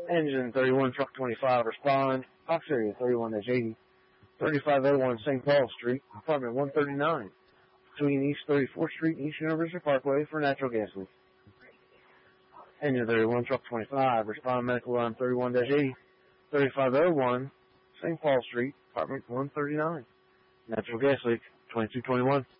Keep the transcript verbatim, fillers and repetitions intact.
Engine thirty-one, truck twenty-five, respond. Box area thirty-one eighty, thirty-five oh one Saint Paul Street, apartment one thirty-nine, between East thirty-fourth Street and East University Parkway for natural gas leak. Engine thirty-one, truck twenty-five, respond medical line thirty-one eighty, thirty-five oh one Saint Paul Street, apartment one thirty-nine, natural gas leak, twenty-two twenty-one.